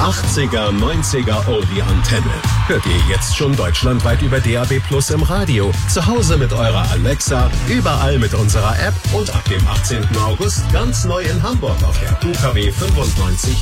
80er, 90er Oldie-Antenne. Hört ihr jetzt schon deutschlandweit über DAB+ im Radio, zu Hause mit eurer Alexa, überall mit unserer App und ab dem 18. August ganz neu in Hamburg auf der UKW 95